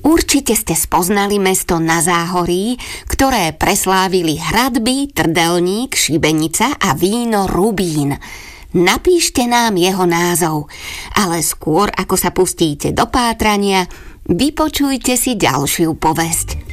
Určite ste spoznali mesto na Záhorí, ktoré preslávili hradby, trdelník, šibenica a víno Rubín. Napíšte nám jeho názov, ale skôr ako sa pustíte do pátrania, vypočujte si ďalšiu povesť.